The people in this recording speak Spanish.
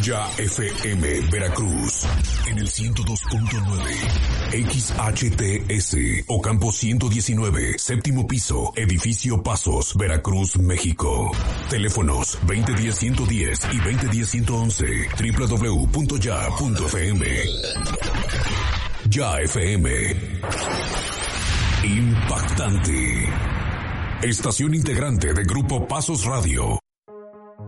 Ya FM Veracruz en el 102.9 XHTS Ocampo 119, séptimo piso, edificio Pasos, Veracruz, México. Teléfonos 2010-110 y 2010-111, www.ya.fm. Ya FM. Impactante. Estación integrante de Grupo Pasos Radio.